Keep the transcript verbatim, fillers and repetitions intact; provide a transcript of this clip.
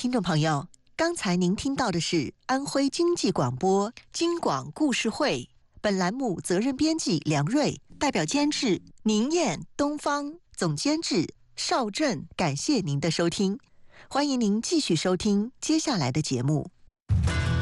听众朋友，刚才您听到的是安徽经济广播京广故事会，本栏目责任编辑梁瑞，代表监制宁燕、东方，总监制邵振，感谢您的收听，欢迎您继续收听接下来的节目。